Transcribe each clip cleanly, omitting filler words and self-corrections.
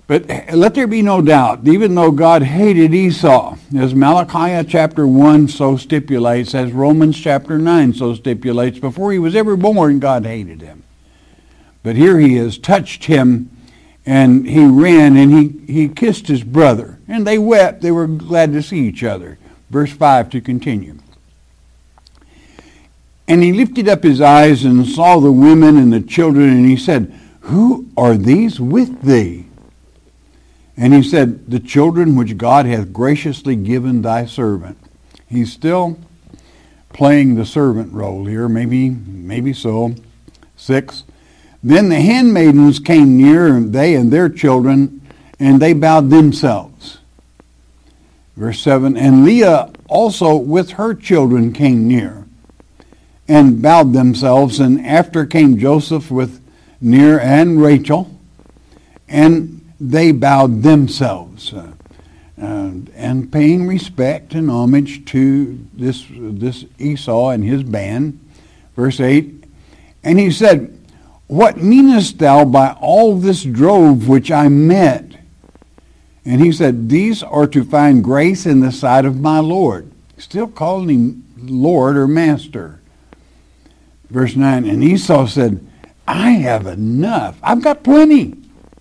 But let there be no doubt, even though God hated Esau, as Malachi chapter 1 so stipulates, as Romans chapter 9 so stipulates, before he was ever born, God hated him. But here he has touched him, and he ran, and he kissed his brother. And they wept. They were glad to see each other. Verse 5 to continue. And he lifted up his eyes and saw the women and the children, and he said, Who are these with thee? And he said, The children which God hath graciously given thy servant. He's still playing the servant role here, maybe so. 6. Then the handmaidens came near, they and their children, and they bowed themselves. Verse 7, and Leah also with her children came near, and bowed themselves, and after came Joseph with near and Rachel, and they bowed themselves, and paying respect and homage to this Esau and his band. Verse 8, and he said, What meanest thou by all this drove which I met? And he said, These are to find grace in the sight of my Lord. Still calling him Lord or Master. Verse 9, and Esau said, I have enough. I've got plenty.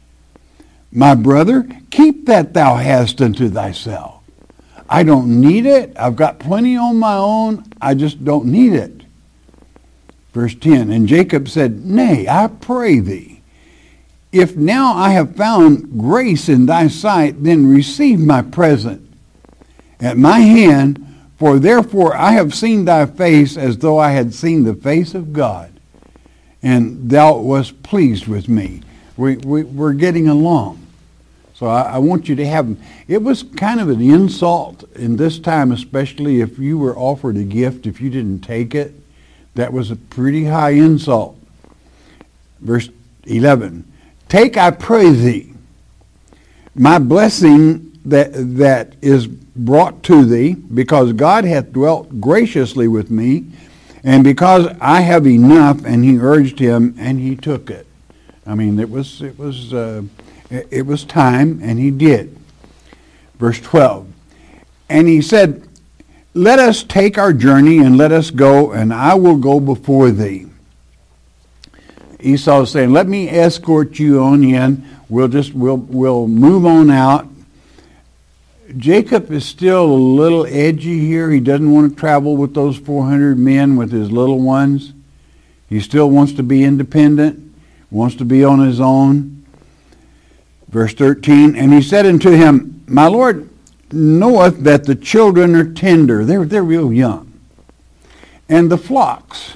My brother, keep that thou hast unto thyself. I don't need it. I've got plenty on my own. I just don't need it. Verse 10, and Jacob said, Nay, I pray thee, if now I have found grace in thy sight, then receive my present at my hand, for therefore I have seen thy face as though I had seen the face of God, and thou wast pleased with me. We're getting along. So I want you to have them. It was kind of an insult in this time, especially if you were offered a gift, if you didn't take it. That was a pretty high insult. Verse 11, Take, I pray thee, my blessing that is brought to thee, because God hath dwelt graciously with me, and because I have enough. And he urged him, and he took it. I mean, it was time, and he did. Verse 12, and he said, Let us take our journey, and let us go, and I will go before thee. Esau is saying, let me escort you on in. We'll move on out. Jacob is still a little edgy here. He doesn't want to travel with those 400 men with his little ones. He still wants to be independent, wants to be on his own. Verse 13, and he said unto him, My Lord knoweth that the children are tender. They're real young. And the flocks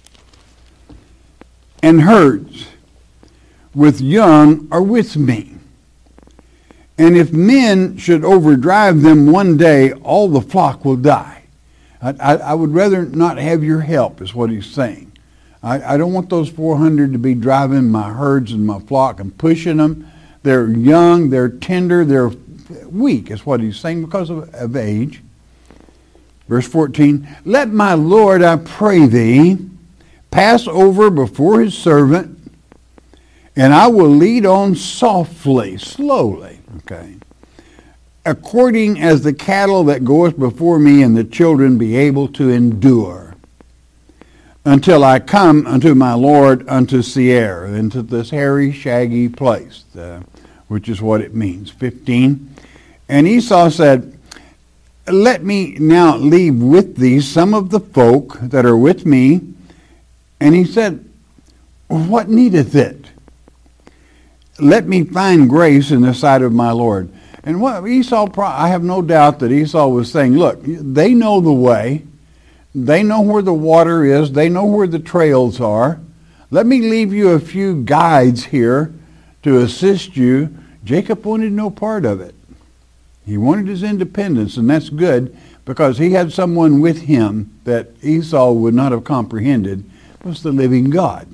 and herds with young are with me. And if men should overdrive them one day, all the flock will die. I would rather not have your help, is what he's saying. I don't want those 400 to be driving my herds and my flock and pushing them. They're young, they're tender, they're weak, is what he's saying, because of age. Verse 14, Let my Lord, I pray thee, pass over before his servant, and I will lead on softly, slowly, okay, according as the cattle that goeth before me, and the children be able to endure, until I come unto my Lord, unto Seir, into this hairy, shaggy place, which is what it means. 15, and Esau said, Let me now leave with thee some of the folk that are with me. And he said, What needeth it? Let me find grace in the sight of my Lord. And what Esau, I have no doubt that Esau was saying, look, they know the way. They know where the water is. They know where the trails are. Let me leave you a few guides here to assist you. Jacob wanted no part of it. He wanted his independence, and that's good, because he had someone with him that Esau would not have comprehended, was the living God.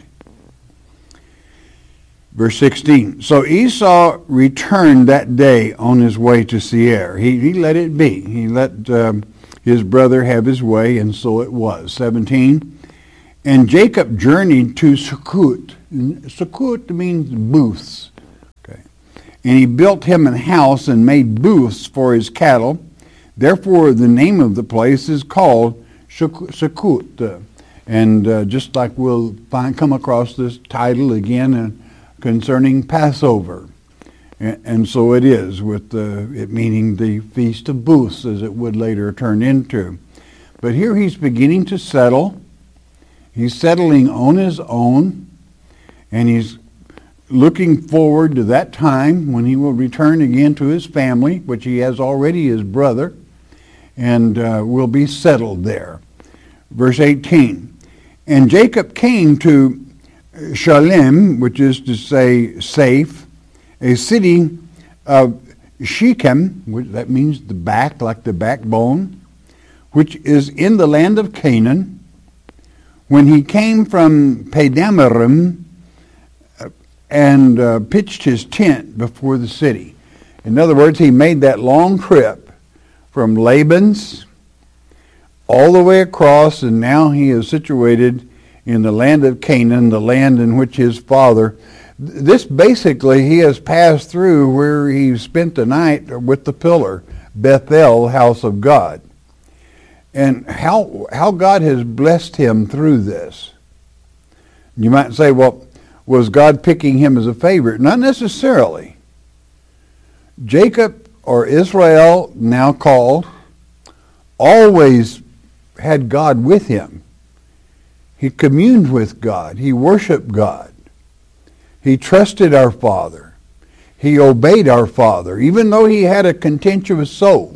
Verse 16, So Esau returned that day on his way to Seir. He let it be. He let his brother have his way, and so it was. 17, And Jacob journeyed to Sukkot. Sukkot means booths. Okay. And he built him a house and made booths for his cattle. Therefore, the name of the place is called Sukkot. And just like we'll come across this title again concerning Passover. And so it is, with it meaning the Feast of Booths, as it would later turn into. But here he's beginning to settle. He's settling on his own, and he's looking forward to that time when he will return again to his family, which he has already his brother, and will be settled there. Verse 18, and Jacob came to Shalem, which is to say safe, a city of Shechem, which that means the back, like the backbone, which is in the land of Canaan, when he came from Padamarim and pitched his tent before the city. In other words, he made that long trip from Laban's all the way across, and now he is situated in the land of Canaan, the land in which his father. This basically, he has passed through where he spent the night with the pillar, Bethel, house of God. And how God has blessed him through this. You might say, well, was God picking him as a favorite? Not necessarily. Jacob, or Israel, now called, always had God with him. He communed with God. He worshiped God. He trusted our Father. He obeyed our Father, even though he had a contentious soul.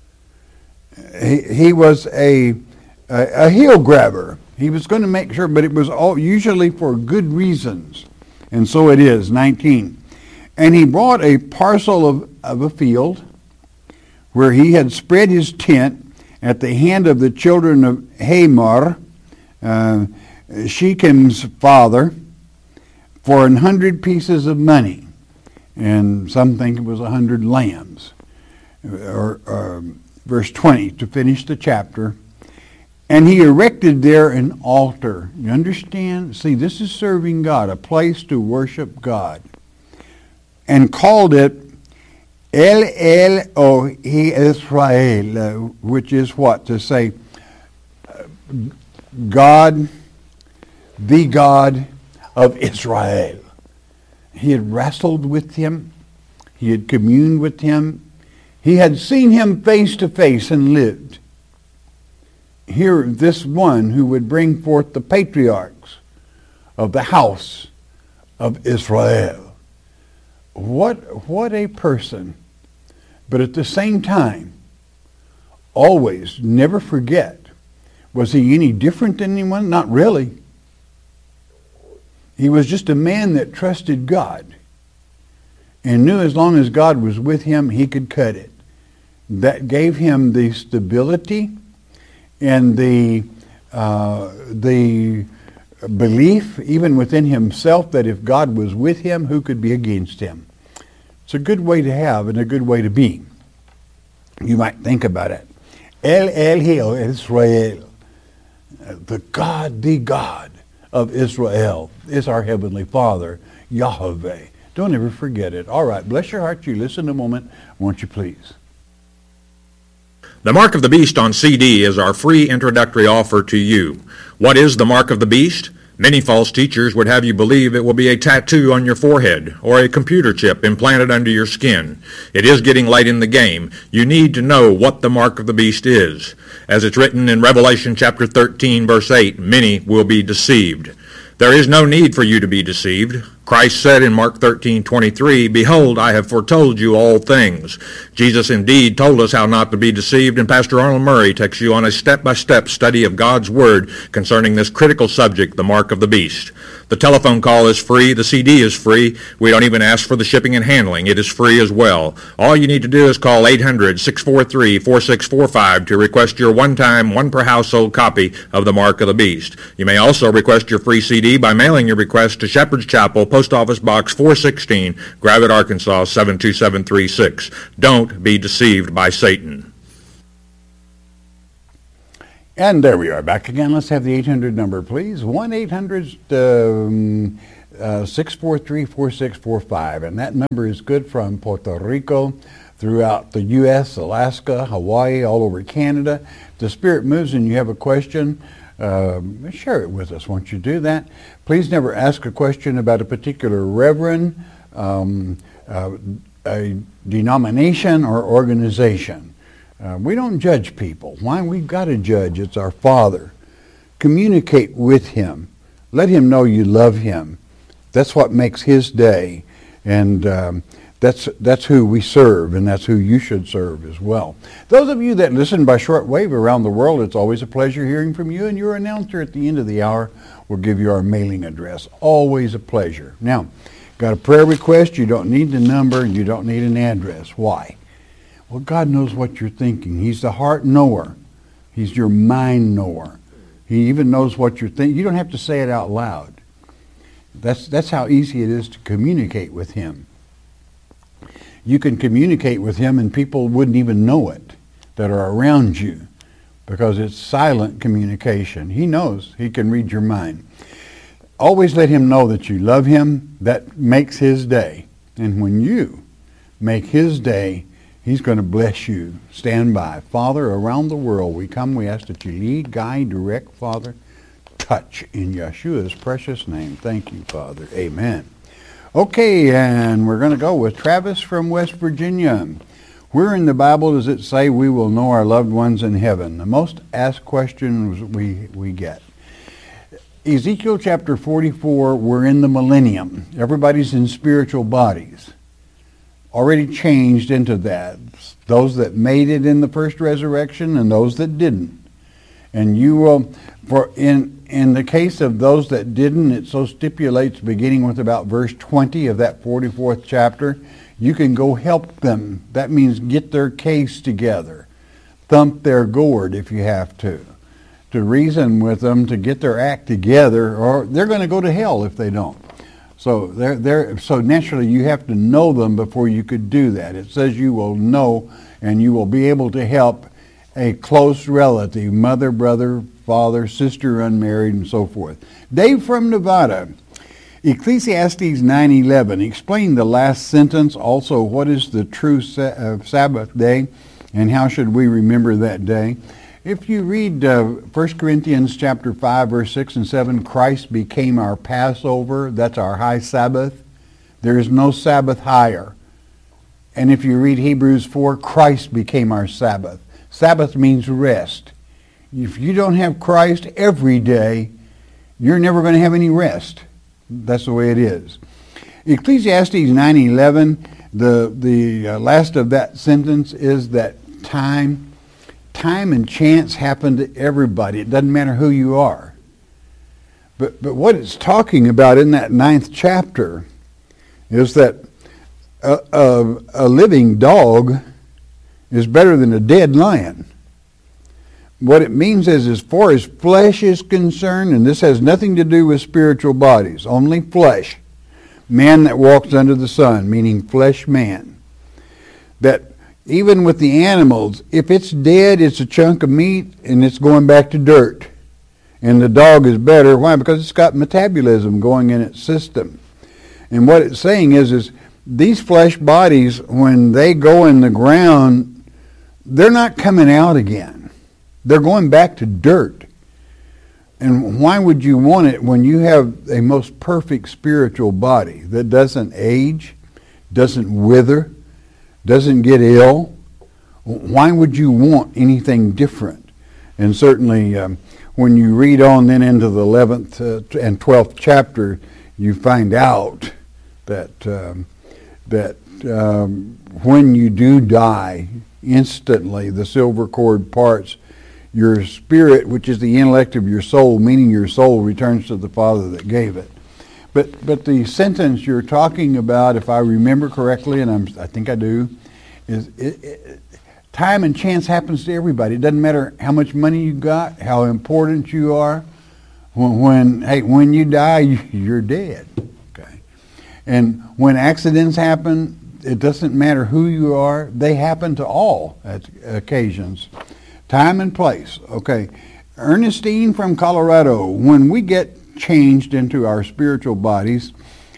He was a heel grabber. He was going to make sure, but it was all usually for good reasons. And so it is, 19. And he brought a parcel of a field where he had spread his tent at the hand of the children of Hamor, Shechem's father, for 100 pieces of money. And some think it was 100 lambs. Verse 20, to finish the chapter. And he erected there an altar. You understand? See, this is serving God, a place to worship God. And called it El Elohe Israel, which is what? To say, God, the God of Israel. He had wrestled with him. He had communed with him. He had seen him face to face and lived. Here, this one who would bring forth the patriarchs of the house of Israel. What a person. But at the same time, always, never forget, was he any different than anyone? Not really. He was just a man that trusted God and knew as long as God was with him, he could cut it. That gave him the stability and the belief, even within himself, that if God was with him, who could be against him? It's a good way to have and a good way to be. You might think about it. El Elohe Israel, the God of Israel, is our Heavenly Father, Yahweh. Don't ever forget it. All right, bless your heart. You listen a moment, won't you please? The Mark of the Beast on CD is our free introductory offer to you. What is the Mark of the Beast? Many false teachers would have you believe it will be a tattoo on your forehead or a computer chip implanted under your skin. It is getting late in the game. You need to know what the Mark of the Beast is. As it's written in Revelation chapter 13, verse 8, many will be deceived. There is no need for you to be deceived. Christ said in Mark 13:23, "Behold, I have foretold you all things." Jesus indeed told us how not to be deceived, and Pastor Arnold Murray takes you on a step-by-step study of God's Word concerning this critical subject, the Mark of the Beast. The telephone call is free. The CD is free. We don't even ask for the shipping and handling. It is free as well. All you need to do is call 800-643-4645 to request your one-time, one-per-household copy of the Mark of the Beast. You may also request your free CD by mailing your request to Shepherd's Chapel, Post Office Box 416, Gravette, Arkansas 72736. Don't be deceived by Satan. And there we are back again. Let's have the 800 number, please. 1-800 643-4645. And that number is good from Puerto Rico, throughout the U.S., Alaska, Hawaii, all over Canada. If the Spirit moves and you have a question, share it with us. Won't you do that? Please never ask a question about a particular reverend, a denomination, or organization. We don't judge people. Why? We've got to judge. It's our Father. Communicate with Him. Let Him know you love Him. That's what makes His day. And that's who we serve, and that's who you should serve as well. Those of you that listen by shortwave around the world, it's always a pleasure hearing from you, and your announcer at the end of the hour will give you our mailing address. Always a pleasure. Now, got a prayer request? You don't need the number, and you don't need an address. Why? Well, God knows what you're thinking. He's the heart knower. He's your mind knower. He even knows what you're thinking. You don't have to say it out loud. That's how easy it is to communicate with Him. You can communicate with Him and people wouldn't even know it that are around you, because it's silent communication. He knows. He can read your mind. Always let Him know that you love Him. That makes His day. And when you make His day, He's going to bless you. Stand by. Father, around the world we come, we ask that you lead, guide, direct, Father. Touch in Yeshua's precious name. Thank you, Father. Amen. Okay, and we're going to go with Travis from West Virginia. Where in the Bible does it say we will know our loved ones in heaven? The most asked questions we get. Ezekiel chapter 44, we're in the millennium. Everybody's in spiritual bodies. Already changed into that. Those that made it in the first resurrection and those that didn't. And you will, in the case of those that didn't, it so stipulates, beginning with about verse 20 of that 44th chapter, you can go help them. That means get their case together. Thump their gourd if you have to reason with them, to get their act together, or they're going to go to hell if they don't. So so naturally you have to know them before you could do that. It says you will know and you will be able to help a close relative, mother, brother, father, sister, unmarried, and so forth. Dave from Nevada. Ecclesiastes 9:11. Explain the last sentence. Also, what is the true Sabbath day, and how should we remember that day? If you read 1 Corinthians chapter 5, verse 6 and 7, Christ became our Passover. That's our high Sabbath. There is no Sabbath higher. And if you read Hebrews 4, Christ became our Sabbath. Sabbath means rest. If you don't have Christ every day, you're never going to have any rest. That's the way it is. Ecclesiastes 9:11, the last of that sentence is that time and chance happen to everybody. It doesn't matter who you are. But what it's talking about in that 9th chapter is that a living dog is better than a dead lion. What it means is, as far as flesh is concerned, and this has nothing to do with spiritual bodies, only flesh, man that walks under the sun, meaning flesh man, that even with the animals, if it's dead, it's a chunk of meat and it's going back to dirt. And the dog is better. Why? Because it's got metabolism going in its system. And what it's saying is these flesh bodies, when they go in the ground, they're not coming out again. They're going back to dirt. And why would you want it when you have a most perfect spiritual body that doesn't age, doesn't wither, doesn't get ill? Why would you want anything different? And certainly when you read on then into the 11th and 12th chapter, you find out that when you do die, instantly the silver cord parts. Your spirit, which is the intellect of your soul, meaning your soul, returns to the Father that gave it. But the sentence you're talking about, if I remember correctly, and I think I do, is time and chance happens to everybody. It doesn't matter how much money you got, how important you are. When you die, you're dead. Okay, and when accidents happen, it doesn't matter who you are. They happen to all at occasions. Time and place. Okay. Ernestine from Colorado. When we get changed into our spiritual bodies,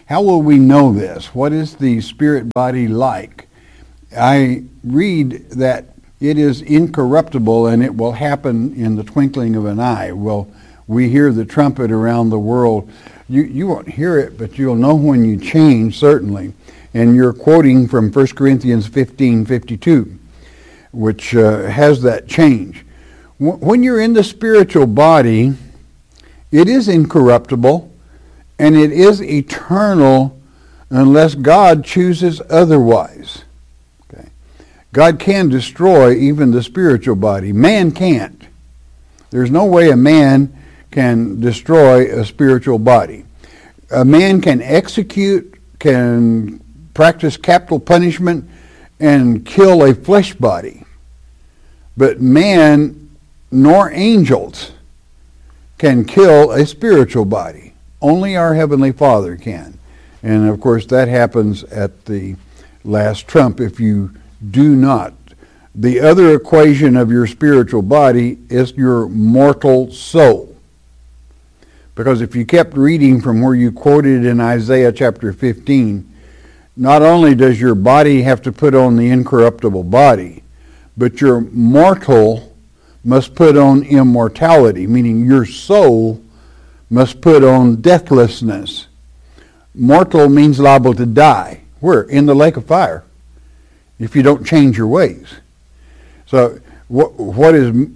How will we know this? What is the spirit body like? I read that it is incorruptible and it will happen in the twinkling of an eye. Well, we hear the trumpet around the world. You won't hear it, but you'll know when you change, certainly. And you're quoting from 1 Corinthians 15:52, which has that change. When you're in the spiritual body, it is incorruptible and it is eternal unless God chooses otherwise. Okay. God can destroy even the spiritual body. Man can't. There's no way a man can destroy a spiritual body. A man can execute, can practice capital punishment, and kill a flesh body. But man nor angels can kill a spiritual body. Only our Heavenly Father can. And of course that happens at the last trump if you do not. The other equation of your spiritual body is your mortal soul. Because if you kept reading from where you quoted in Isaiah chapter 15, not only does your body have to put on the incorruptible body, but your mortal must put on immortality, meaning your soul must put on deathlessness. Mortal means liable to die. Where? In the lake of fire, if you don't change your ways. So what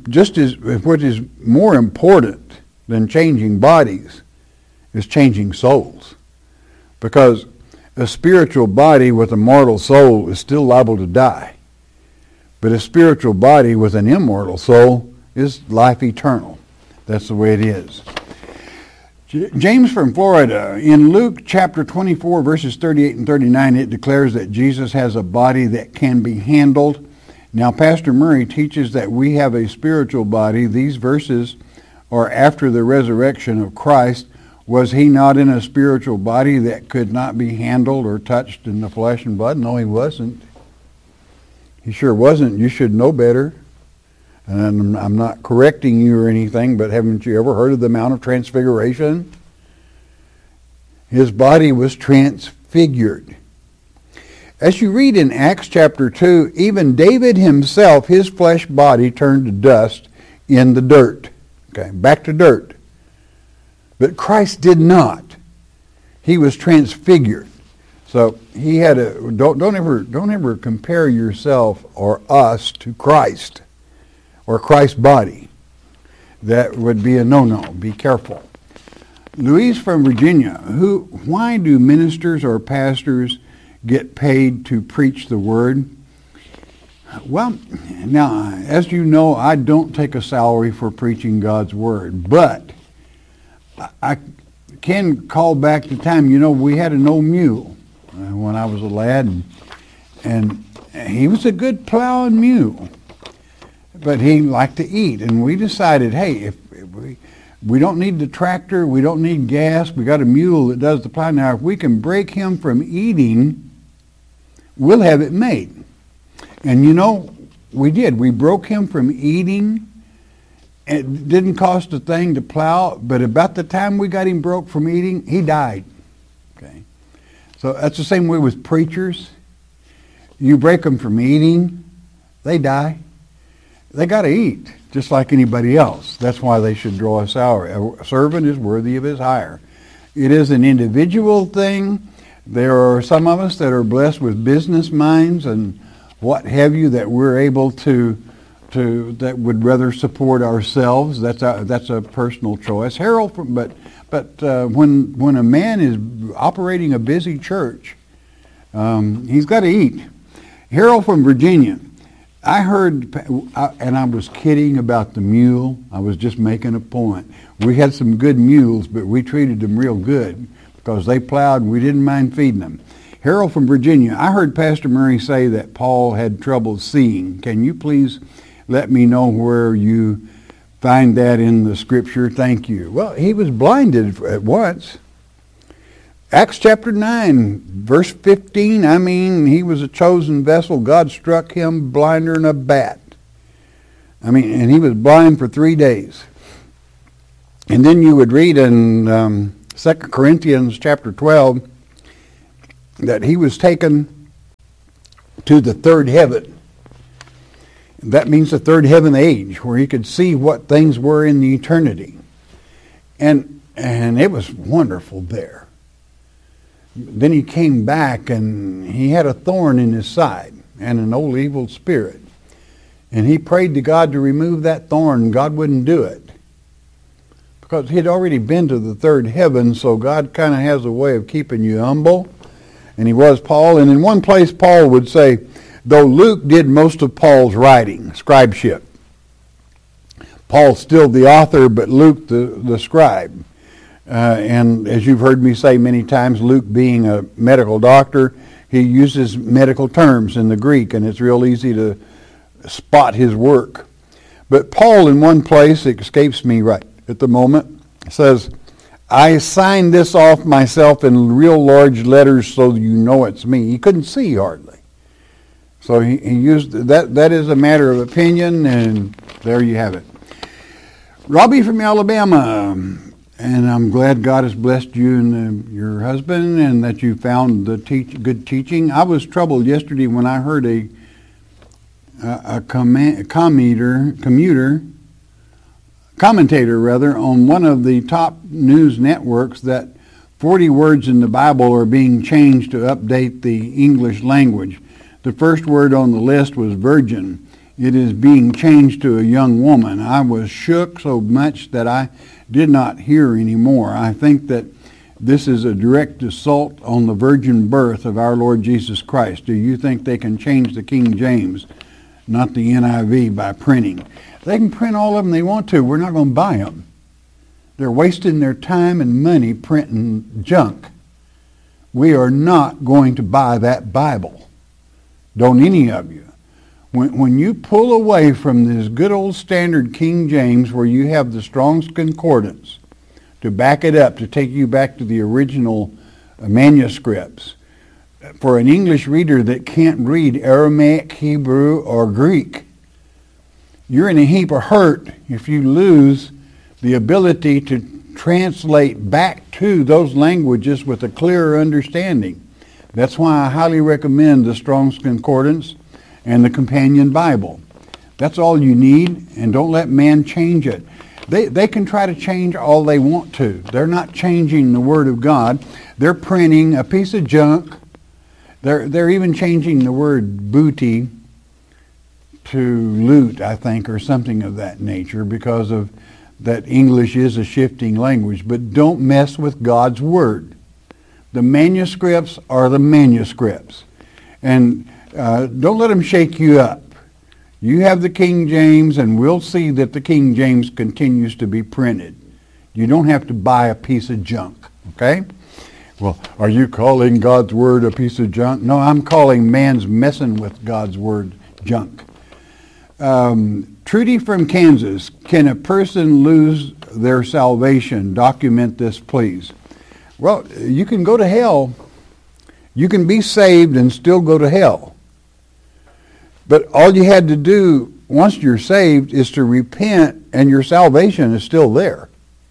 is more important than changing bodies is changing souls. Because a spiritual body with a mortal soul is still liable to die. But a spiritual body with an immortal soul is life eternal. That's the way it is. James from Florida, in Luke chapter 24, verses 38 and 39, it declares that Jesus has a body that can be handled. Now, Pastor Murray teaches that we have a spiritual body. These verses are after the resurrection of Christ. Was he not in a spiritual body that could not be handled or touched in the flesh and blood? No, he wasn't. He sure wasn't. You should know better. And I'm not correcting you or anything, but haven't you ever heard of the Mount of Transfiguration? His body was transfigured. As you read in Acts chapter 2, even David himself, his flesh body turned to dust in the dirt. Okay, back to dirt. But Christ did not. He was transfigured. So he had a don't ever compare yourself or us to Christ or Christ's body. That would be a no-no. Be careful. Louise from Virginia, why do ministers or pastors get paid to preach the word? Well, now, as you know, I don't take a salary for preaching God's word, but I can call back the time. You know, we had an old mule when I was a lad, and he was a good plowing mule, but he liked to eat, and we decided, hey, if we don't need the tractor, we don't need gas, we got a mule that does the plowing. Now, if we can break him from eating, we'll have it made. And you know, we did. We broke him from eating. It didn't cost a thing to plow, but about the time we got him broke from eating, he died. Okay, so that's the same way with preachers. You break them from eating, they die. They got to eat, just like anybody else. That's why they should draw a salary. A servant is worthy of his hire. It is an individual thing. There are some of us that are blessed with business minds and what have you, that we're able to that would rather support ourselves. That's a personal choice. Harold, but when a man is operating a busy church, he's got to eat. Harold from Virginia, I heard, and I was kidding about the mule. I was just making a point. We had some good mules, but we treated them real good because they plowed and we didn't mind feeding them. Harold from Virginia, I heard Pastor Murray say that Paul had trouble seeing. Can you please let me know where you find that in the scripture? Thank you. Well, he was blinded at once. Acts chapter 9, verse 15, he was a chosen vessel. God struck him blinder than a bat. And he was blind for 3 days. And then you would read in 2 Corinthians chapter 12, that he was taken to the third heaven. That means the third heaven age, where he could see what things were in the eternity. And it was wonderful there. Then he came back, and he had a thorn in his side and an old evil spirit. And he prayed to God to remove that thorn. God wouldn't do it, because he had already been to the third heaven, so God kind of has a way of keeping you humble. And he was Paul. And in one place, Paul would say, though Luke did most of Paul's writing, scribeship. Paul's still the author, but Luke the scribe. And as you've heard me say many times, Luke being a medical doctor, he uses medical terms in the Greek, and it's real easy to spot his work. But Paul, in one place, it escapes me right at the moment, says, I signed this off myself in real large letters so you know it's me. He couldn't see hardly. So he used that. That is a matter of opinion, and there you have it. Robbie from Alabama, and I'm glad God has blessed you and your husband, and that you found the good teaching. I was troubled yesterday when I heard a commentator on one of the top news networks that 40 words in the Bible are being changed to update the English language. The first word on the list was virgin. It is being changed to a young woman. I was shook so much that I did not hear anymore. I think that this is a direct assault on the virgin birth of our Lord Jesus Christ. Do you think they can change the King James, not the NIV, by printing? They can print all of them they want to. We're not going to buy them. They're wasting their time and money printing junk. We are not going to buy that Bible. Don't any of you. When you pull away from this good old standard King James, where you have the Strong's Concordance to back it up, to take you back to the original manuscripts, for an English reader that can't read Aramaic, Hebrew, or Greek, you're in a heap of hurt if you lose the ability to translate back to those languages with a clearer understanding. That's why I highly recommend the Strong's Concordance and the Companion Bible. That's all you need, and don't let man change it. They can try to change all they want to. They're not changing the Word of God. They're printing a piece of junk. They're even changing the word booty to loot, I think, or something of that nature, because of that English is a shifting language. But don't mess with God's Word. The manuscripts are the manuscripts. And don't let them shake you up. You have the King James, and we'll see that the King James continues to be printed. You don't have to buy a piece of junk, okay? Well, are you calling God's Word a piece of junk? No, I'm calling man's messing with God's Word junk. Trudy from Kansas, can a person lose their salvation? Document this, please. Well, you can go to hell. You can be saved and still go to hell. But all you had to do once you're saved is to repent, and your salvation is still there.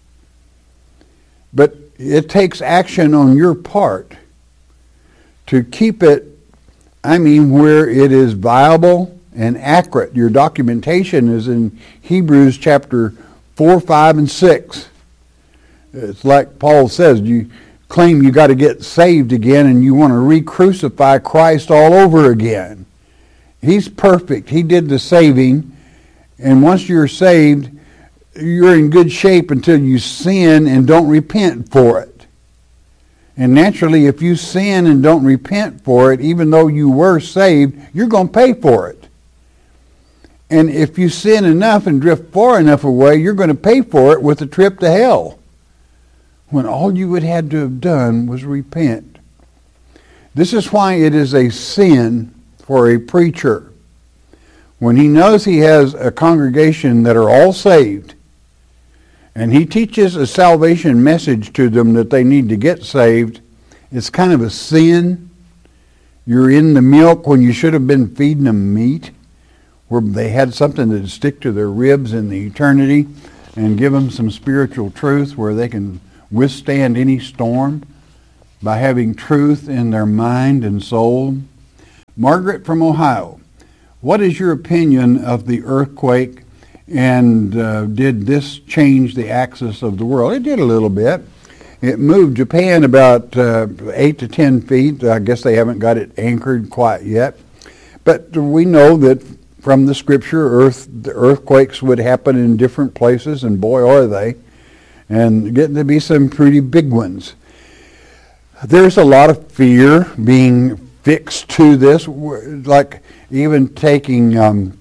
But it takes action on your part to keep it, where it is viable and accurate. Your documentation is in Hebrews chapter 4, 5, and 6. It's like Paul says, you claim you got to get saved again, and you want to re-crucify Christ all over again. He's perfect. He did the saving, and once you're saved, you're in good shape until you sin and don't repent for it. And naturally, if you sin and don't repent for it, even though you were saved, you're going to pay for it. And if you sin enough and drift far enough away, you're going to pay for it with a trip to hell, when all you would have to have done was repent. This is why it is a sin for a preacher, when he knows he has a congregation that are all saved, and he teaches a salvation message to them that they need to get saved, it's kind of a sin. You're in the milk when you should have been feeding them meat, where they had something that would stick to their ribs in the eternity and give them some spiritual truth where they can withstand any storm. by having truth in their mind and soul. Margaret from Ohio, what is your opinion of the earthquake, and did this change the axis of the world? It did a little bit. It moved Japan about 8 to 10 feet. I guess they haven't got it anchored quite yet. But we know that from the scripture, the earthquakes would happen in different places, and boy, are they. And getting to be some pretty big ones. There's a lot of fear being fixed to this, like even taking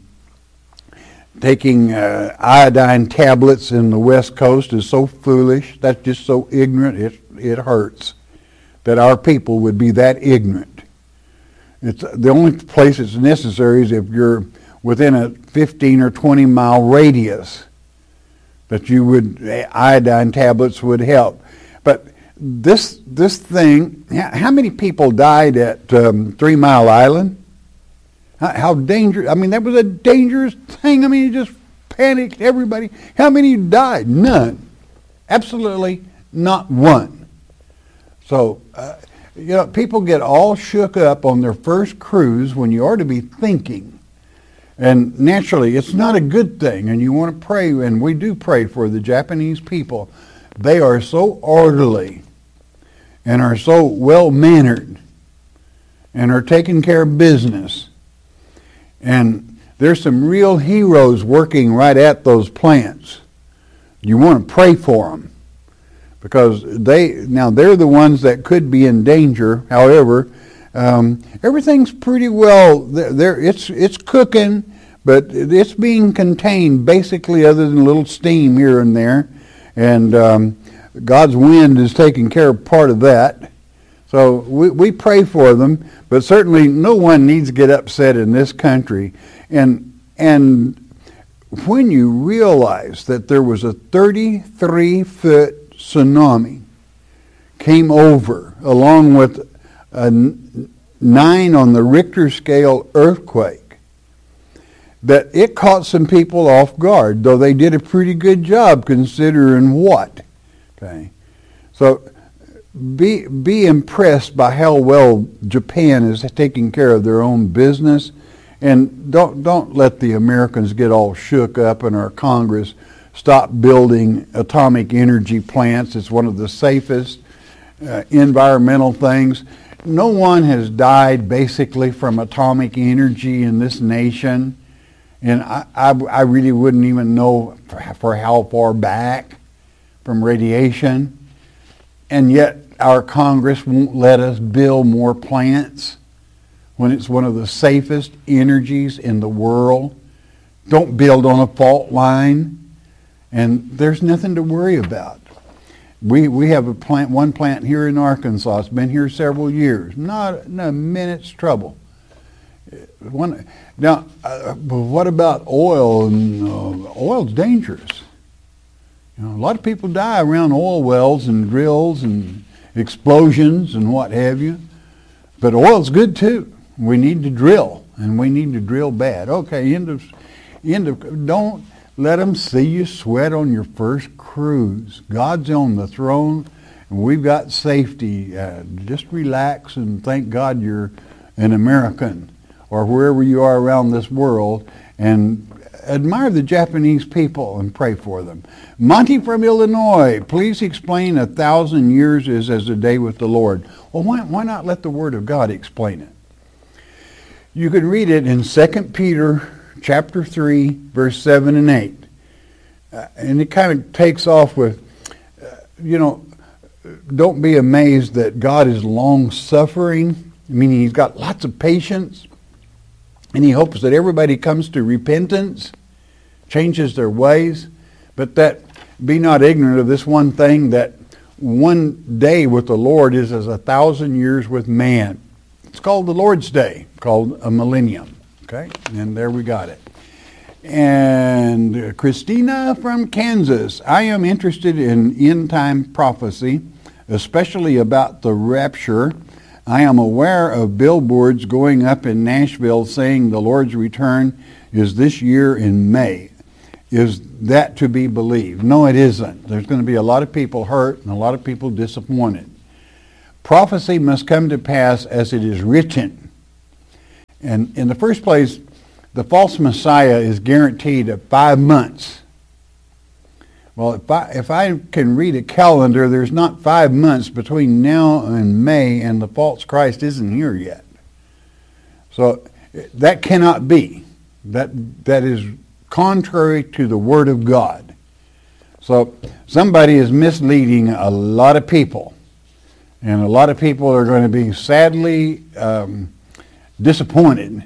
iodine tablets in the West Coast is so foolish. That's just so ignorant. It hurts that our people would be that ignorant. It's the only place it's necessary is if you're within a 15 or 20 mile radius that iodine tablets would help. But this thing, how many people died at 3 Mile Island? How dangerous, that was a dangerous thing. It just panicked everybody. How many died? None. Absolutely not one. So, people get all shook up on their first cruise when you ought to be thinking. And naturally, it's not a good thing, and you want to pray, and we do pray for the Japanese people. They are so orderly and are so well-mannered and are taking care of business. And there's some real heroes working right at those plants. You want to pray for them because they're the ones that could be in danger. However, everything's pretty well there. It's cooking, but it's being contained basically, other than a little steam here and there. And God's wind is taking care of part of that. So we pray for them, but certainly no one needs to get upset in this country. And when you realize that there was a 33-foot tsunami came over along with a 9 on the Richter scale earthquake, that it caught some people off guard, though they did a pretty good job considering what. Okay, so be impressed by how well Japan is taking care of their own business, and don't let the Americans get all shook up and our Congress stop building atomic energy plants. It's one of the safest environmental things. No one has died basically from atomic energy in this nation, and I really wouldn't even know for how far back from radiation, and yet our Congress won't let us build more plants when it's one of the safest energies in the world. Don't build on a fault line, and there's nothing to worry about. We have one plant here in Arkansas. It's been here several years. Not a minute's trouble. Now, what about oil? And oil's dangerous. A lot of people die around oil wells and drills and explosions and what have you. But oil's good too. We need to drill, and we need to drill bad. Okay, end of. Don't let them see you sweat on your first cruise. God's on the throne, and we've got safety. Just relax and thank God you're an American, or wherever you are around this world, and admire the Japanese people and pray for them. Monty from Illinois, please explain 1,000 years is as a day with the Lord. Well, why not let the Word of God explain it? You can read it in 2 Peter chapter 3, verse 7 and 8. And it kind of takes off with, don't be amazed that God is long-suffering, meaning He's got lots of patience, and He hopes that everybody comes to repentance, changes their ways, but that be not ignorant of this one thing, that one day with the Lord is as 1,000 years with man. It's called the Lord's Day, called a millennium. Okay, and there we got it. And Christina from Kansas, I am interested in end-time prophecy, especially about the rapture. I am aware of billboards going up in Nashville saying the Lord's return is this year in May. Is that to be believed? No, it isn't. There's going to be a lot of people hurt and a lot of people disappointed. Prophecy must come to pass as it is written. And in the first place, the false Messiah is guaranteed at 5 months. Well, if I can read a calendar, there's not 5 months between now and May, and the false Christ isn't here yet. So that cannot be. That is contrary to the Word of God. So somebody is misleading a lot of people. And a lot of people are going to be sadly disappointed.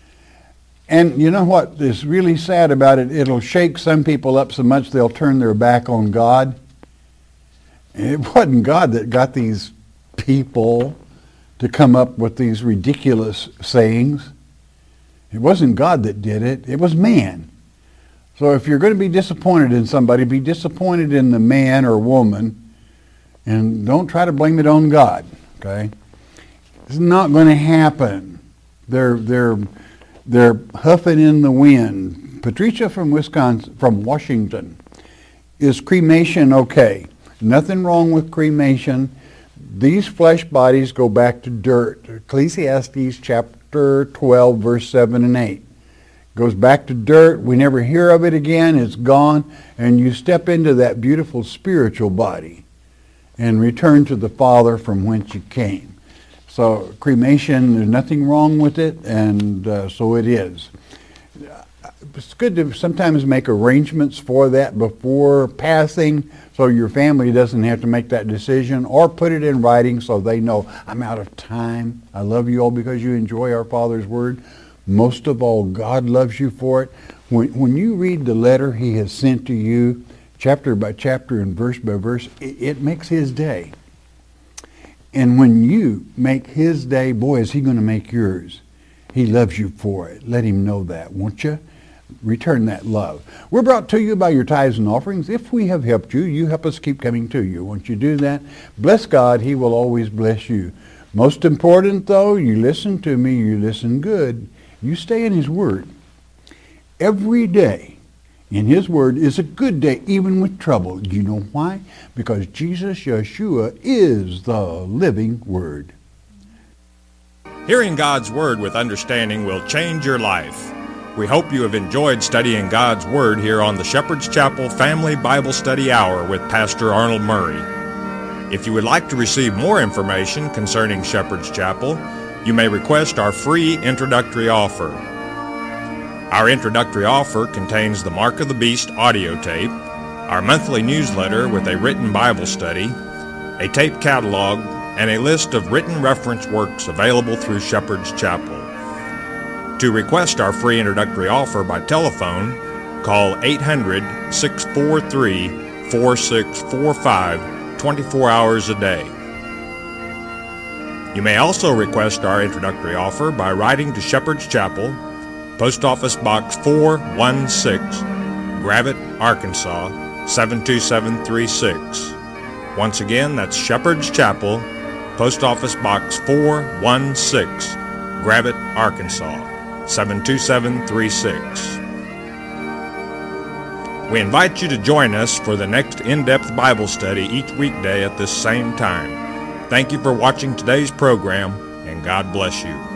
And you know what is really sad about it? It'll shake some people up so much they'll turn their back on God. And it wasn't God that got these people to come up with these ridiculous sayings. It wasn't God that did it. It was man. So if you're going to be disappointed in somebody, be disappointed in the man or woman, and don't try to blame it on God. Okay, it's not going to happen. They're huffing in the wind. Patricia from Washington, is cremation okay? Nothing wrong with cremation. These flesh bodies go back to dirt. Ecclesiastes chapter 12, verse 7 and 8. Goes back to dirt. We never hear of it again. It's gone. And you step into that beautiful spiritual body and return to the Father from whence you came. So cremation, there's nothing wrong with it, and so it is. It's good to sometimes make arrangements for that before passing, so your family doesn't have to make that decision, or put it in writing so they know, I'm out of time. I love you all because you enjoy our Father's Word. Most of all, God loves you for it. When you read the letter He has sent to you, chapter by chapter and verse by verse, it makes His day. And when you make His day, boy, is He going to make yours. He loves you for it. Let Him know that, won't you? Return that love. We're brought to you by your tithes and offerings. If we have helped you, you help us keep coming to you. Once you do that, bless God. He will always bless you. Most important, though, you listen to me. You listen good. You stay in His Word. Every day in His Word is a good day, even with trouble. You know why? Because Jesus, Yeshua, is the living Word. Hearing God's Word with understanding will change your life. We hope you have enjoyed studying God's Word here on the Shepherd's Chapel Family Bible Study Hour with Pastor Arnold Murray. If you would like to receive more information concerning Shepherd's Chapel, you may request our free introductory offer. Our introductory offer contains the Mark of the Beast audio tape, our monthly newsletter with a written Bible study, a tape catalog, and a list of written reference works available through Shepherd's Chapel. To request our free introductory offer by telephone, call 800-643-4645 24 hours a day. You may also request our introductory offer by writing to Shepherd's Chapel, Post Office Box 416, Gravette, Arkansas 72736. Once again, that's Shepherd's Chapel, Post Office Box 416, Gravette, Arkansas 72736. We invite you to join us for the next in-depth Bible study each weekday at this same time. Thank you for watching today's program, and God bless you.